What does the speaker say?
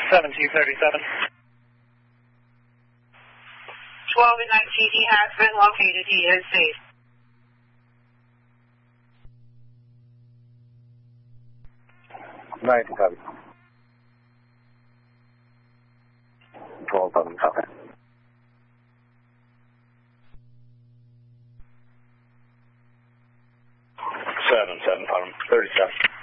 7237. 12 and 19, he has been located. He is safe. Nice, copy. 12,000, copy. 7-7, 37.